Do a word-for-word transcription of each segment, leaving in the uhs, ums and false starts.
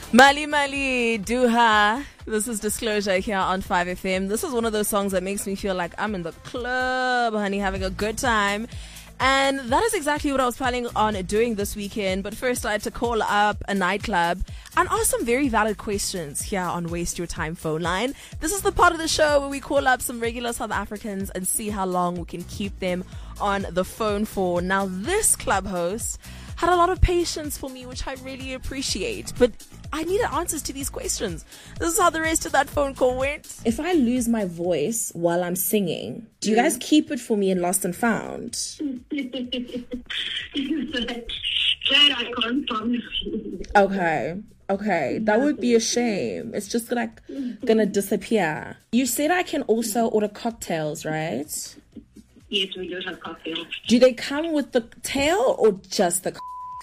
Mali Mali Duha. This is Disclosure here on five F M. This is one of those songs that makes me feel like I'm in the club, honey, having a good time. And that is exactly what I was planning on doing this weekend. But first, I had to call up a nightclub and ask some very valid questions here on Waste Your Time phone line. This is the part of the show where we call up some regular South Africans and see how long we can keep them on the phone for. Now, this club host had a lot of patience for me, which I really appreciate. But I needed answers to these questions. This is how the rest of that phone call went. If I lose my voice while I'm singing, do you guys keep it for me in Lost and Found? That I can't promise you. Okay. Okay. That would be a shame. It's just like gonna disappear. You said I can also order cocktails, right? Yes, we do have cocktails. Do they come with the tail or just the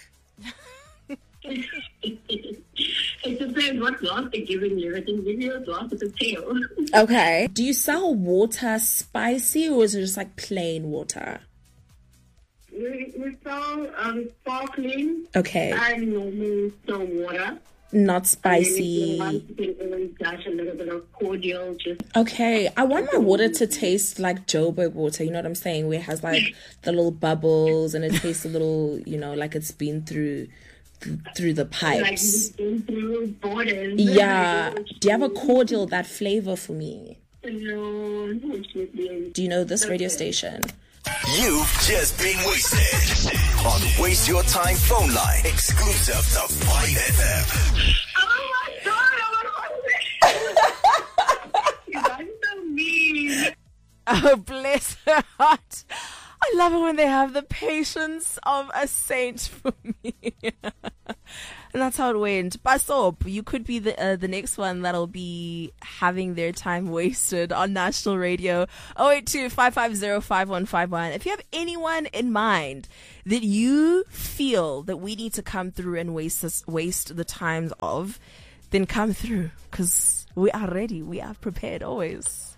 It depends what glass they're giving you. I can give you a glass with a tail. Okay. Do you sell water spicy or is it just like plain water? We, we sell um, sparkling Okay. and normal still water. Not spicy. And then if you want, you can always dash a little bit of cordial. Just Okay. I want my water to taste like Joburg water. You know what I'm saying? Where it has like the little bubbles and it tastes a little, you know, like it's been through th- through the pipes. like been through borders. Yeah. Do you have a cordial that flavor for me? No, unfortunately. Do you know this radio station? You've just been wasted on Waste Your Time phone line, exclusive to five F M. Oh my god, oh my god. You guys are so mean. Oh, bless her heart. I love it when they have the patience of a saint for me. And that's how it went. Basop, you could be the uh, the next one that'll be having their time wasted on national radio. oh eight two, five five zero, five one five one. If you have anyone in mind that you feel that we need to come through and waste this, waste the times of, then come through, because we are ready. We are prepared always.